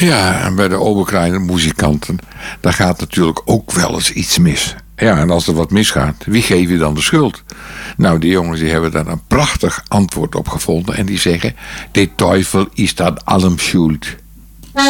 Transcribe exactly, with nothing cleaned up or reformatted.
Ja, en bij de Oberkleine muzikanten, daar gaat natuurlijk ook wel eens iets mis. Ja, en als er wat misgaat, wie geeft je dan de schuld? Nou, die jongens die hebben daar een prachtig antwoord op gevonden. En die zeggen, de teufel is aan allem schuld.